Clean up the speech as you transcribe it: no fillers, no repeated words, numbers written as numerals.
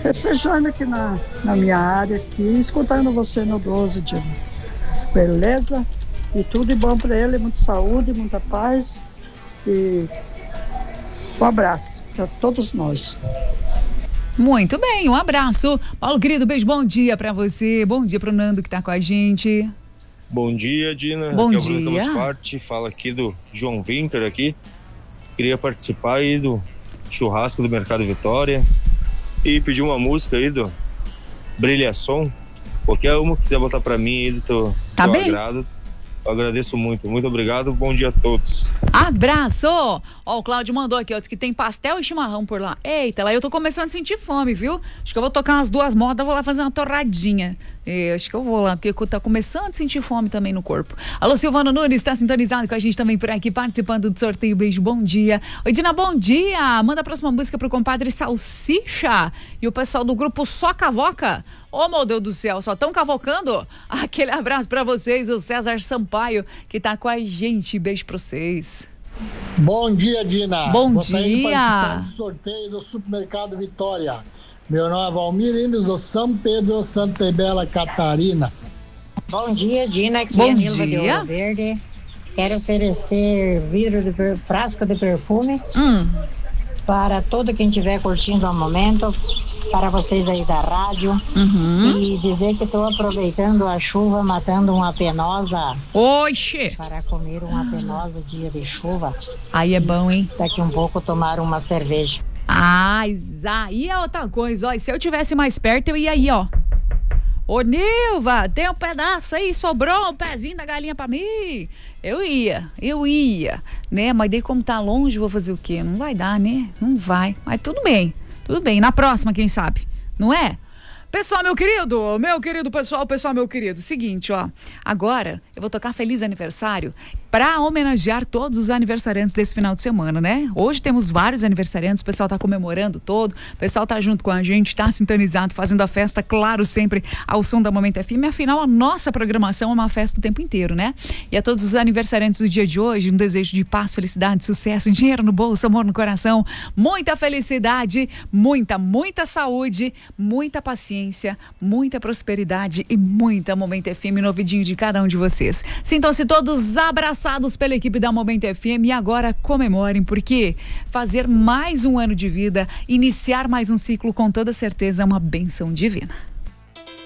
festejando aqui na minha área, aqui, escutando você no 12 de beleza? E tudo de bom para ele, muita saúde, muita paz e um abraço para todos nós. Muito bem, um abraço. Paulo, querido, beijo, bom dia para você, bom dia pro Nando que tá com a gente. Bom dia, Dina. Bom aqui dia. É o Bruno Thomas Forte, fala aqui do João Winker aqui. Queria participar aí do churrasco do Mercado Vitória e pedir uma música aí do Brilhação. Qualquer uma que quiser botar pra mim aí do teu agrado. Eu agradeço muito, muito obrigado, bom dia a todos. Abraço! Ó, o Cláudio mandou aqui, ó, diz que tem pastel e chimarrão por lá. Eita, lá eu tô começando a sentir fome, viu? Acho que eu vou tocar umas 2 modas, vou lá fazer uma torradinha. Acho que eu vou lá, porque tá começando a sentir fome também no corpo. Alô, Silvano Nunes, tá sintonizado com a gente também por aqui, participando do sorteio. Beijo, bom dia. Oi, Dina, bom dia. Manda a próxima música pro compadre Salsicha e o pessoal do grupo Só Cavoca. Ô, meu Deus do céu, só tão cavocando? Aquele abraço pra vocês, o César Sampaio, que tá com a gente. Beijo pra vocês. Bom dia, Dina. Bom Gostaria dia. de participar do sorteio do Supermercado Vitória. Meu nome é Valmir Imes, do São Pedro, Santa Bela, Catarina. Bom dia, Dina. Aqui Bom é a Nilva de dia. Ouro Verde. Quero oferecer frasco de perfume para todo quem estiver curtindo o momento, para vocês aí da rádio, e dizer que estou aproveitando a chuva, matando uma penosa. Oxê! Para comer uma penosa dia de chuva. Aí é bom, hein? Daqui um pouco tomar uma cerveja. Aí é outra coisa, ó. E se eu tivesse mais perto, eu ia aí, ó. Ô, Nilva, tem um pedaço aí, sobrou um pezinho da galinha pra mim. Eu ia, né? Mas daí como tá longe, vou fazer o quê? Não vai dar, né? Não vai. Mas tudo bem. Na próxima, quem sabe? Não é? Pessoal, meu querido pessoal, meu querido. Seguinte, ó. Agora eu vou tocar Feliz Aniversário para homenagear todos os aniversariantes desse final de semana, né? Hoje temos vários aniversariantes, o pessoal tá comemorando todo, o pessoal tá junto com a gente, tá sintonizado, fazendo a festa, claro, sempre ao som da Momento FM. Afinal, a nossa programação é uma festa o tempo inteiro, né? E a todos os aniversariantes do dia de hoje, um desejo de paz, felicidade, sucesso, dinheiro no bolso, amor no coração, muita felicidade, muita saúde, muita paciência, muita prosperidade e muita Momento FM no ouvidinho de cada um de vocês. Sintam-se todos abraçados pela equipe da Momento FM e agora comemorem, porque fazer mais um ano de vida, iniciar mais um ciclo, com toda certeza é uma bênção divina.